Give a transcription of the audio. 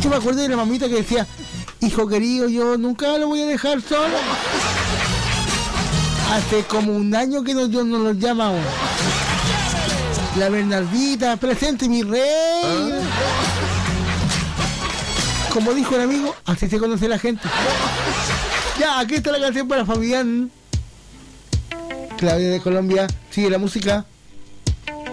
hecho me acuerdo de la mamita que decía, hijo querido, yo nunca lo voy a dejar solo. Hace como un año que yo no los llama aún. La Bernardita, presente mi rey. Como dijo el amigo, así se conoce la gente. Ya, aquí está la canción para Fabián. Claudia de Colombia, sigue la música.